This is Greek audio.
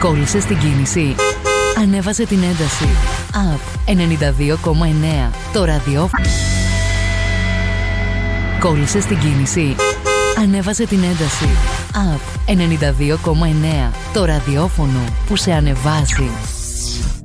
Κόλλησες την κίνηση. Ανέβασε την ένταση. App 92,9. Το ραδιόφωνο. Κόλλησες την κίνηση. Ανέβασε την ένταση. App 92,9. Το ραδιόφωνο που σε ανεβάζει.